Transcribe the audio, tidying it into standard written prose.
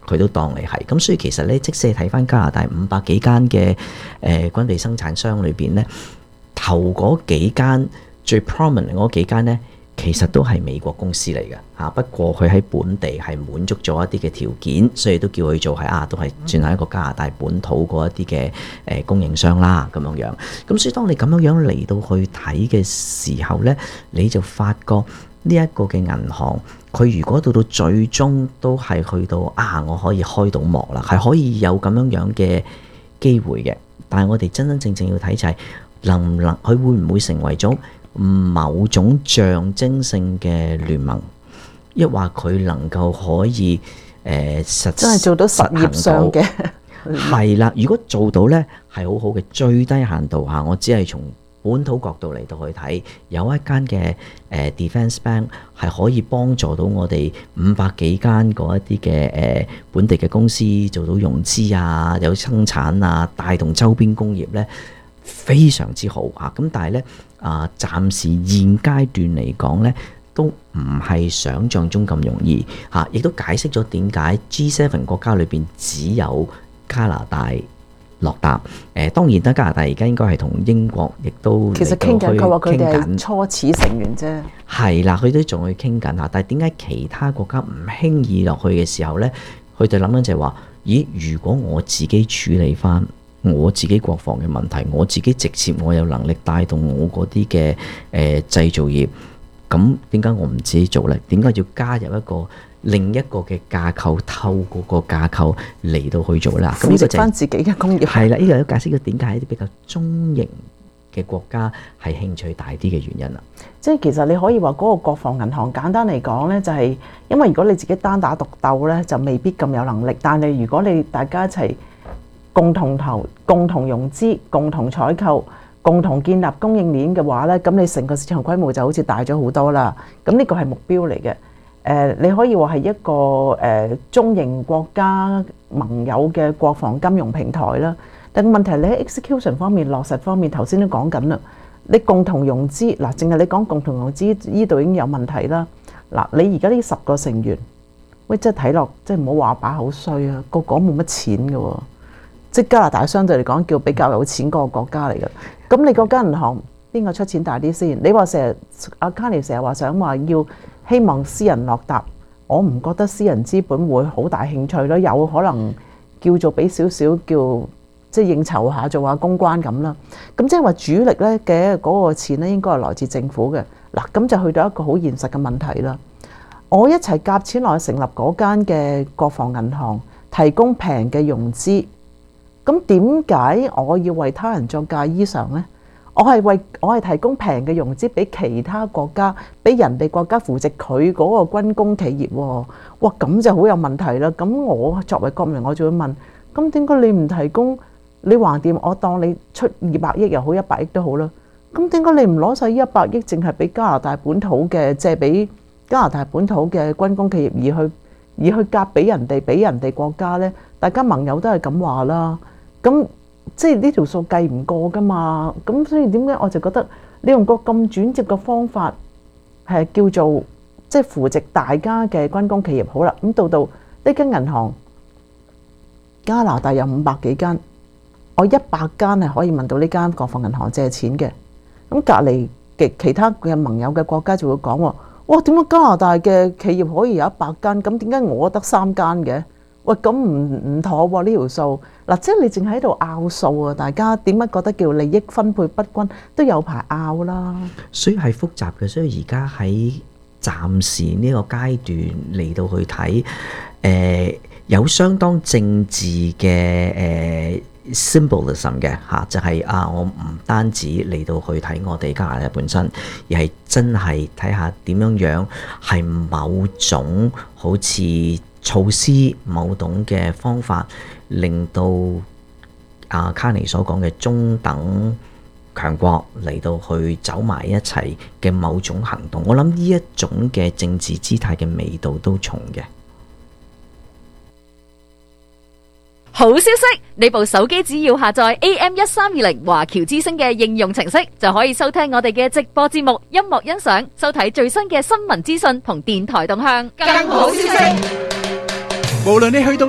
佢都當你係。咁所以其實咧，即使係睇翻加拿大500幾間嘅軍備生產商裏邊咧，頭嗰幾間最 prominent 嗰幾間咧，其實都係美國公司嚟嘅嚇。不過佢喺本地係滿足咗一啲嘅條件，所以都叫佢做係都係算係一個加拿大本土嗰一啲嘅供應商啦咁樣樣。咁所以當你咁樣嚟到去睇嘅時候咧，你就發覺呢一個嘅銀行，佢如果到最終都係去到我可以開到幕啦，係可以有咁樣嘅機會嘅。但係我哋真真正正要睇就係能唔能佢會唔會成為咗某種象徵性嘅聯盟，抑或佢能夠可以真係做到實業上嘅係啦。如果做到呢係好好嘅，最低限度我只係從本土角度嚟到去睇，有一間嘅Defence Bank 係可以幫助到我哋500幾間嗰一啲嘅本地嘅公司做到融資有生產帶動周邊工業呢，非常之好咁但係呢，暫時現階段嚟講呢，都唔係想像中咁容易亦都解釋咗點解 G7 國家裏邊只有加拿大落答。當然啦，加拿大而家應該係同英國亦都其實傾緊，佢話佢哋係初始成員啫。係啦，佢都仲去傾緊但係點解其他國家唔輕易落去嘅時候呢？佢哋諗緊就係話：咦，如果我自己處理翻我自己國防嘅問題，我自己直接我有能力帶動我嗰啲嘅製造業，咁點解我唔自己做呢？點解要加入另一個嘅架構，透過個架構嚟到去做啦？咁呢個就係自己嘅工業。 係啦，呢個都解釋咗點解一啲比較中型嘅國家係興趣大啲嘅原因啦。 即係其實你可以話嗰個國防銀行簡單嚟講呢，就係因為如果你自己單打獨鬥呢，就未必咁有能力。但係如果你大家一齊共同融資、共同採購、共同建立供應鏈嘅話呢，咁你成個市場規模就好似大咗好多啦。咁呢個係目標嚟嘅。你可以話係一個中型國家盟友嘅國防金融平台啦。但問題你喺 execution 方面、落實方面，頭先都講緊啦。你共同融資嗱，淨係你講共同融資呢度已經有問題啦。嗱，你而家呢10個成員，喂，即係睇落，即係唔好話把口衰啊，個個冇乜錢嘅喎。即係加拿大相對嚟講叫比較有錢嗰個國家嚟嘅。咁你嗰間銀行邊個出錢大啲先？你話成日阿 Carney 成日話想話要希望私人落答，我唔覺得私人資本會好大興趣咯。有可能叫做俾少少叫即係應酬下做下公關咁啦。咁即係話主力咧嘅嗰個錢咧應該係來自政府嘅。嗱，咁就去到一個好現實嘅問題啦。我一齊夾錢落去成立嗰間嘅國防銀行，提供平嘅融資。咁點解我要為他人作嫁衣裳呢？我係提供平嘅融資俾其他國家，俾人哋國家扶植佢嗰個軍工企業喎。哇，咁就好有問題啦。咁我作為國民，我就會問：咁點解你唔提供？你橫掂，我當你出200億又好，100億都好啦。咁點解你唔攞晒100億，淨係俾加拿大本土嘅，即係俾加拿大本土嘅軍工企業，而去夾俾人哋國家呢？大家盟友都係咁話啦。咁即係呢條數計唔過噶嘛？咁所以點解我就覺得你用個咁轉接嘅方法係叫做即係扶植大家嘅軍工企業好啦。咁到呢間銀行，加拿大有500幾間，我100間係可以問到呢間國防銀行借錢嘅。咁隔離其他嘅盟友嘅國家就會講喎：哇，點解加拿大嘅企業可以有100間？咁點解我得3間嘅？喂，咁唔妥喎呢條數。嗱，即係你淨喺度拗數啊！大家點解覺得叫利益分配不均，都有排拗啦。 所以係複雜嘅，所以而家喺暫時呢個階段嚟到去睇，有相當政治嘅symbolism 嘅就係我唔單止嚟到去睇我哋加拿大本身，而係真係睇下點樣係某種好似措施、某種嘅方法，令到卡尼所講嘅中等強國嚟到去走埋一齊嘅某種行動。我諗呢一種嘅政治姿態嘅味道都重嘅。 好消息！你部手機只要下載 AM1320華僑之聲嘅應用程式，就可以收聽我哋嘅直播節目、音樂欣賞、收睇最新嘅新聞資訊同電台動向。更好消息， 無論你去到